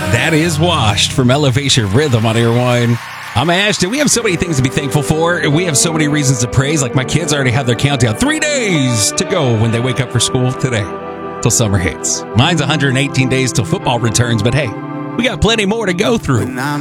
That is Washed from Elevation Rhythm on Air One. I'm Ashton. We have so many things to be thankful for. We have so many reasons to praise. Like my kids already have their countdown. 3 days to go when they wake up for school today till summer hits. Mine's 118 days till football returns. But hey, we got plenty more to go through.